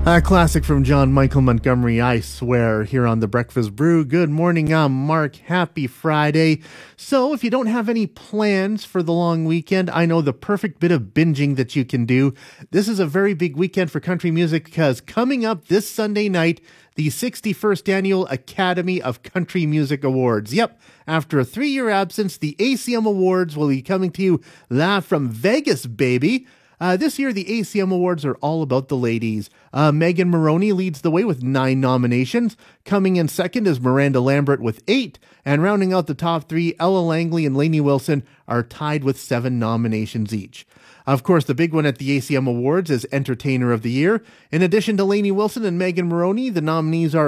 A classic from John Michael Montgomery, I Swear, here on The Breakfast Brew. Good morning, I'm Mark. Happy Friday. So if you don't have any plans for the long weekend, I know the perfect bit of binging that you can do. This is a very big weekend for country music because coming up this Sunday night, the 61st Annual Academy of Country Music Awards. Yep, after a 3-year absence, the ACM Awards will be coming to you live from Vegas, baby. This year, the ACM Awards are all about the ladies. Megan Moroney leads the way with 9 nominations. Coming in second is Miranda Lambert with 8. And rounding out the top 3, Ella Langley and Lainey Wilson are tied with 7 nominations each. Of course, the big one at the ACM Awards is Entertainer of the Year. In addition to Lainey Wilson and Megan Moroney, the nominees are